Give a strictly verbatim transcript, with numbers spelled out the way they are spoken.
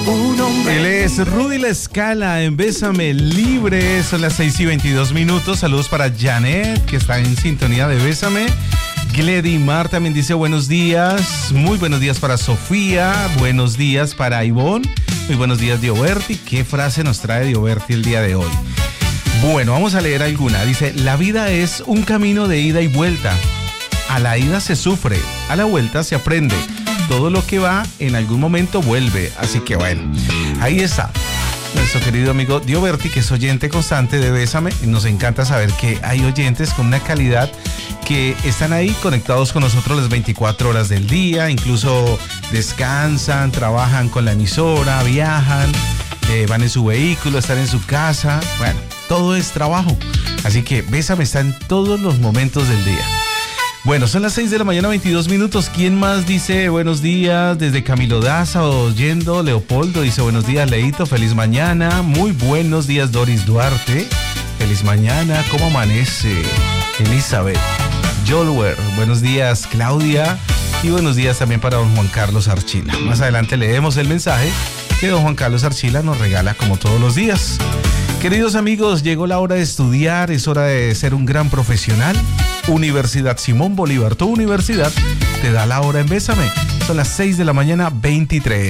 Un hombre. Él es Rudy La Scala en Bésame Libre. Son las seis y veintidós minutos. Saludos para Janet, que está en sintonía de Bésame. Gledy Mar también dice buenos días. Muy buenos días para Sofía. Buenos días para Ivonne. Muy buenos días, Dioberti. ¿Qué frase nos trae Dioberti el día de hoy? Bueno, vamos a leer alguna. Dice, la vida es un camino de ida y vuelta. A la ida se sufre, a la vuelta se aprende. Todo lo que va en algún momento vuelve. Así que bueno, ahí está nuestro querido amigo Dioberti, que es oyente constante de Bésame. Nos encanta saber que hay oyentes con una calidad que están ahí conectados con nosotros las veinticuatro horas del día. Incluso descansan, trabajan con la emisora, viajan, eh, van en su vehículo, están en su casa. Bueno, todo es trabajo. Así que Bésame está en todos los momentos del día. Bueno, son las seis de la mañana, veintidós minutos. ¿Quién más dice buenos días? Desde Camilo Daza, oyendo. Leopoldo dice buenos días, Leito, feliz mañana. Muy buenos días, Doris Duarte. Feliz mañana, ¿cómo amanece? Elizabeth Jolwer, buenos días, Claudia. Y buenos días también para don Juan Carlos Archila. Más adelante leemos el mensaje que don Juan Carlos Archila nos regala como todos los días. Queridos amigos, llegó la hora de estudiar, es hora de ser un gran profesional. Universidad Simón Bolívar, tu universidad, te da la hora en Bésame. Son las seis de la mañana, veintitrés.